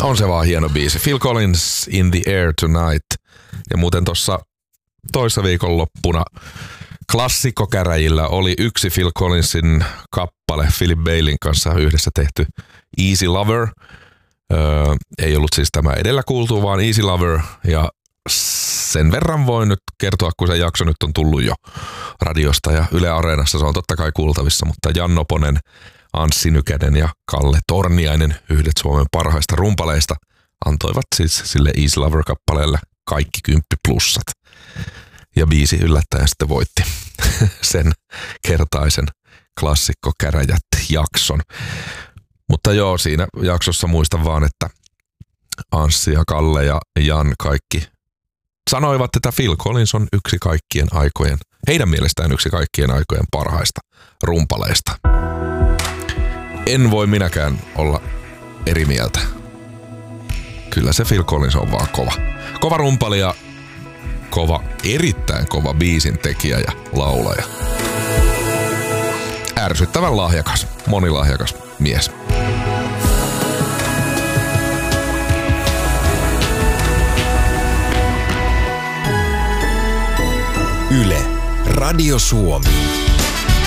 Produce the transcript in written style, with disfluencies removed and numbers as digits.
On se vaan hieno biisi. Phil Collins, In the Air Tonight. Ja muuten tuossa toissa viikonloppuna klassikkokäräjillä oli yksi Phil Collinsin kappale Philip Bailin kanssa yhdessä tehty Easy Lover. Ei ollut siis tämä edellä kuultu, vaan Easy Lover. Ja sen verran voin nyt kertoa, kun se jakso nyt on tullut jo radiosta ja Yle Areenassa. Se on totta kai kuultavissa, mutta Jan Noponen, Anssi Nykänen ja Kalle Torniainen, yhdet Suomen parhaista rumpaleista, antoivat siis sille Easy Lover-kappaleelle kaikki 10 plussat. Ja biisi yllättäen sitten voitti sen kertaisen klassikkokäräjät-jakson. Mutta joo, siinä jaksossa muistan vaan, että Anssi ja Kalle ja Jan kaikki sanoivat, että Phil Collins on yksi kaikkien aikojen, heidän mielestään yksi kaikkien aikojen parhaista rumpaleista. En voi minäkään olla eri mieltä. Kyllä se Phil Collins on vaan kova. Kova rumpali ja erittäin kova biisin tekijä ja laulaja. Ärsyttävän lahjakas, monilahjakas mies. Yle, Radio Suomi.